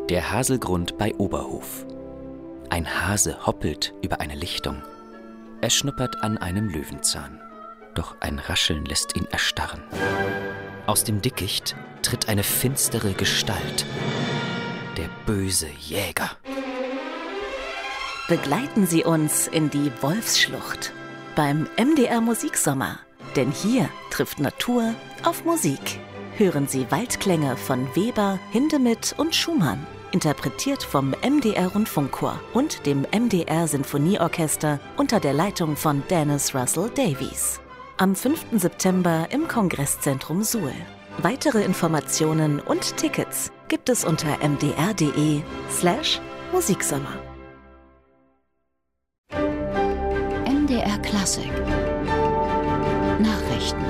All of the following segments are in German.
Der Haselgrund bei Oberhof. Ein Hase hoppelt über eine Lichtung. Er schnuppert an einem Löwenzahn. Doch ein Rascheln lässt ihn erstarren. Aus dem Dickicht tritt eine finstere Gestalt. Der böse Jäger. Begleiten Sie uns in die Wolfsschlucht beim MDR Musiksommer. Denn hier trifft Natur auf Musik. Hören Sie Waldklänge von Weber, Hindemith und Schumann. Interpretiert vom MDR Rundfunkchor und dem MDR Sinfonieorchester unter der Leitung von Dennis Russell Davies. Am 5. September im Kongresszentrum Suhl. Weitere Informationen und Tickets gibt es unter mdr.de/Musiksommer. MDR Klassik Nachrichten.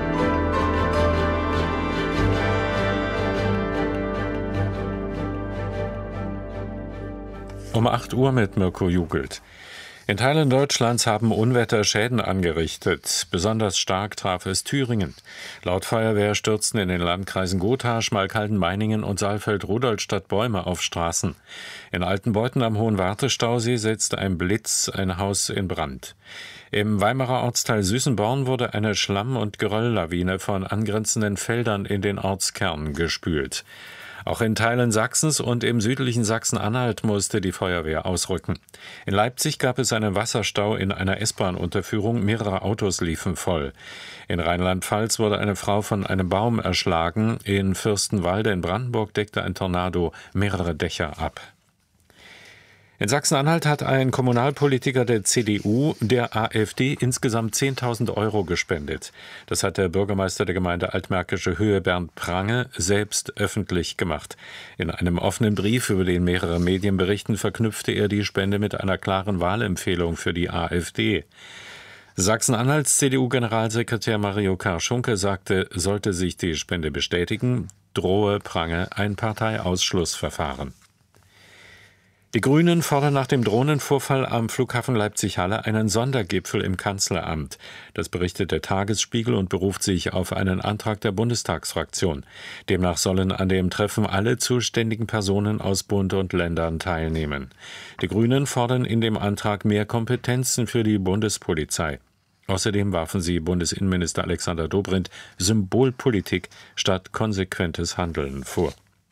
Um 8 Uhr mit Mirko Jugelt. In Teilen Deutschlands haben Unwetter Schäden angerichtet. Besonders stark traf es Thüringen. Laut Feuerwehr stürzten in den Landkreisen Gotha, Schmalkalden-Meiningen und Saalfeld-Rudolstadt Bäume auf Straßen. In Altenbeuthen am Hohenwarte-Stausee setzte ein Blitz ein Haus in Brand. Im Weimarer Ortsteil Süßenborn wurde eine Schlamm- und Gerölllawine von angrenzenden Feldern in den Ortskern gespült. Auch in Teilen Sachsens und im südlichen Sachsen-Anhalt musste die Feuerwehr ausrücken. In Leipzig gab es einen Wasserstau in einer S-Bahn-Unterführung, mehrere Autos liefen voll. In Rheinland-Pfalz wurde eine Frau von einem Baum erschlagen. In Fürstenwalde in Brandenburg deckte ein Tornado mehrere Dächer ab. In Sachsen-Anhalt hat ein Kommunalpolitiker der CDU der AfD insgesamt 10.000 Euro gespendet. Das hat der Bürgermeister der Gemeinde Altmärkische Höhe Bernd Prange selbst öffentlich gemacht. In einem offenen Brief, über den mehrere Medien berichten, verknüpfte er die Spende mit einer klaren Wahlempfehlung für die AfD. Sachsen-Anhalts CDU-Generalsekretär Mario Karschunke sagte, sollte sich die Spende bestätigen, drohe Prange ein Parteiausschlussverfahren. Die Grünen fordern nach dem Drohnenvorfall am Flughafen Leipzig-Halle einen Sondergipfel im Kanzleramt. Das berichtet der Tagesspiegel und beruft sich auf einen Antrag der Bundestagsfraktion. Demnach sollen an dem Treffen alle zuständigen Personen aus Bund und Ländern teilnehmen. Die Grünen fordern in dem Antrag mehr Kompetenzen für die Bundespolizei. Außerdem warfen sie Bundesinnenminister Alexander Dobrindt Symbolpolitik statt konsequentes Handeln vor.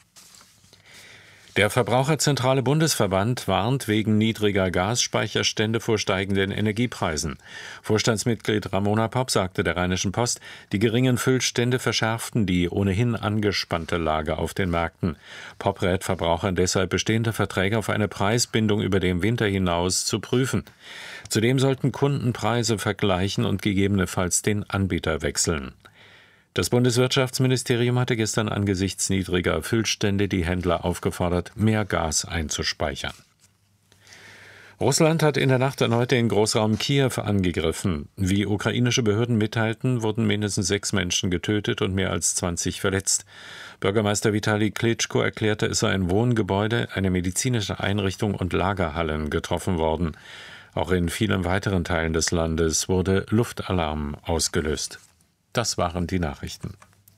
Der Verbraucherzentrale Bundesverband warnt wegen niedriger Gasspeicherstände vor steigenden Energiepreisen. Vorstandsmitglied Ramona Popp sagte der Rheinischen Post, die geringen Füllstände verschärften die ohnehin angespannte Lage auf den Märkten. Popp rät Verbrauchern deshalb, bestehende Verträge auf eine Preisbindung über den Winter hinaus zu prüfen. Zudem sollten Kunden Preise vergleichen und gegebenenfalls den Anbieter wechseln. Das Bundeswirtschaftsministerium hatte gestern angesichts niedriger Füllstände die Händler aufgefordert, mehr Gas einzuspeichern. Russland hat in der Nacht erneut den Großraum Kiew angegriffen. Wie ukrainische Behörden mitteilten, wurden mindestens 6 Menschen getötet und mehr als 20 verletzt. Bürgermeister Vitali Klitschko erklärte, es sei ein Wohngebäude, eine medizinische Einrichtung und Lagerhallen getroffen worden. Auch in vielen weiteren Teilen des Landes wurde Luftalarm ausgelöst. Das waren die Nachrichten.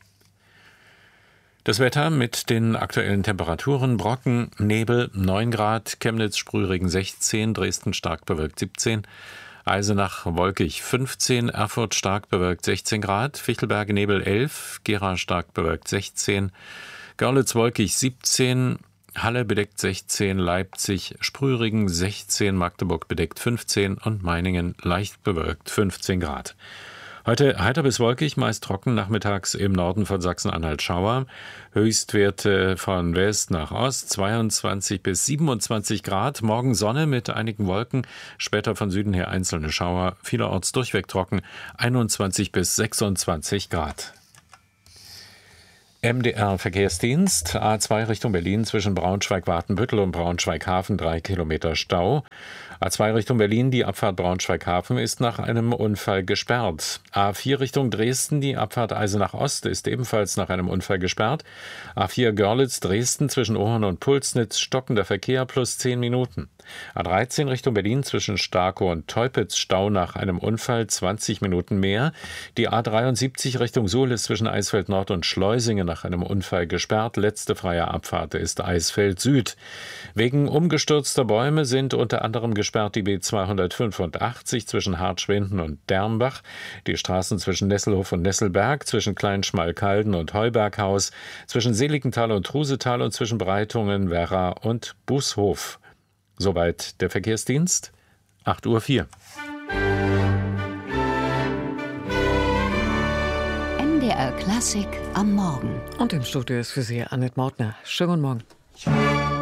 Das Wetter mit den aktuellen Temperaturen: Brocken, Nebel 9 Grad, Chemnitz Sprühregen 16, Dresden stark bewölkt 17, Eisenach wolkig 15, Erfurt stark bewölkt 16 Grad, Fichtelberge Nebel 11, Gera stark bewölkt 16, Görlitz wolkig 17, Halle bedeckt 16, Leipzig Sprühregen 16, Magdeburg bedeckt 15 und Meiningen leicht bewölkt 15 Grad. Heute heiter bis wolkig, meist trocken, nachmittags im Norden von Sachsen-Anhalt Schauer. Höchstwerte von West nach Ost, 22 bis 27 Grad. Morgen Sonne mit einigen Wolken, später von Süden her einzelne Schauer, vielerorts durchweg trocken, 21 bis 26 Grad. MDR-Verkehrsdienst, A2 Richtung Berlin zwischen Braunschweig-Watenbüttel und Braunschweig-Hafen 3 Kilometer Stau. A2 Richtung Berlin, die Abfahrt Braunschweig-Hafen ist nach einem Unfall gesperrt. A4 Richtung Dresden, die Abfahrt Eisenach Ost ist ebenfalls nach einem Unfall gesperrt. A4 Görlitz-Dresden zwischen Ohren und Pulsnitz stockender Verkehr plus 10 Minuten. A13 Richtung Berlin zwischen Starkow und Teupitz Stau nach einem Unfall 20 Minuten mehr. Die A73 Richtung Suhl ist zwischen Eisfeld Nord und Schleusingen nach einem Unfall gesperrt. Letzte freie Abfahrt ist Eisfeld Süd. Wegen umgestürzter Bäume sind unter anderem gesperrt die B285 zwischen Hartschwinden und Dernbach, die Straßen zwischen Nesselhof und Nesselberg, zwischen Kleinschmalkalden und Heuberghaus, zwischen Seligenthal und Trusetal und zwischen Breitungen, Werra und Bushof. Soweit der Verkehrsdienst. 8:04 Uhr. MDR Klassik am Morgen. Und im Studio ist für Sie Annette Mautner. Schönen guten Morgen.